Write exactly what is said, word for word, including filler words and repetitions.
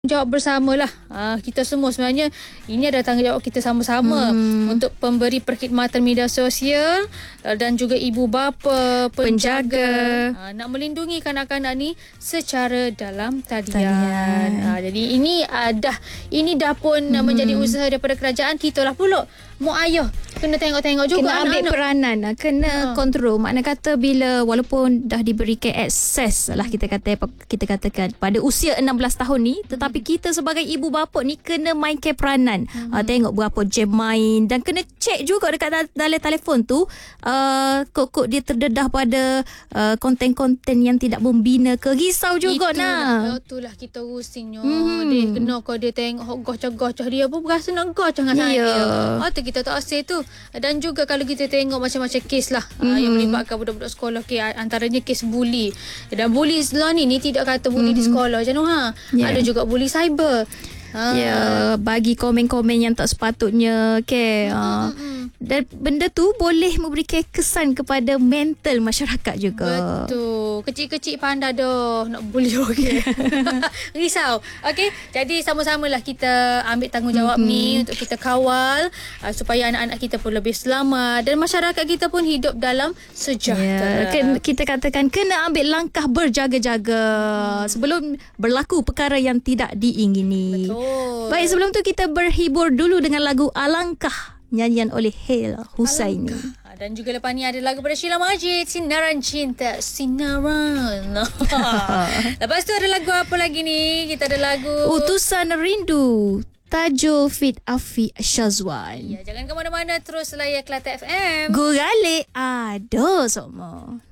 Jawab bersamalah. Ha, kita semua sebenarnya ini adalah tanggungjawab kita sama-sama hmm. untuk pemberi perkhidmatan media sosial dan juga ibu bapa, penjaga, penjaga. Ha, nak melindungi kanak-kanak ni secara dalam talian. talian. Ha, jadi ini uh, dah ini dah pun hmm. menjadi usaha daripada kerajaan. Kita lah pula mak ayah kena tengok-tengok juga, kena ambil anak-anak. peranan, kena ha. kontrol. Makna kata bila walaupun dah diberikan akses lah, kita kata kita katakan pada usia enam belas tahun ni, tetapi kita sebagai ibu bapa ni kena mainkan peranan. Hmm. Uh, tengok berapa jam main dan kena cek juga dekat dalam telefon tu uh, kok-kok dia terdedah pada uh, konten-konten yang tidak membina ke. Risau juga nak. Itulah kita rusingnya. Hmm. Dia kena kau dia tengok gocoh-gocoh dia pun berasa nak gocoh dengan saya. Yeah. Oh, tu kita tak asyik tu. Dan juga kalau kita tengok macam-macam kes lah mm. uh, yang melibatkan budak-budak sekolah, okay, antaranya kes bully. Dan bully sebelah ni, ni tidak kata bully mm. di sekolah je no, ha. Yeah. Ada juga bully cyber. Ha. Ya, yeah, bagi komen-komen yang tak sepatutnya, okay. Uh, dan benda tu boleh memberikan kesan kepada mental masyarakat juga. Betul. Kecil-kecil pandai dah nak bully, okey. Risau. Okey, jadi sama-samalah kita ambil tanggungjawab mm-hmm. ni untuk kita kawal uh, supaya anak-anak kita pun lebih selamat dan masyarakat kita pun hidup dalam sejahtera. Yeah. Kita katakan kena ambil langkah berjaga-jaga hmm. sebelum berlaku perkara yang tidak diingini. Betul. Baik, sebelum tu kita berhibur dulu dengan lagu Alangkah, nyanyian oleh Hel Husaini. Dan juga lepas ni ada lagu pada Sheila Majid, Sinaran Cinta. Sinaran. Lepas tu ada lagu apa lagi ni? Kita ada lagu Utusan Rindu, Tajo Fit Afi Syazwan. Ya, jangan ke mana-mana, terus layan Kelate F M. Gurale ada semua.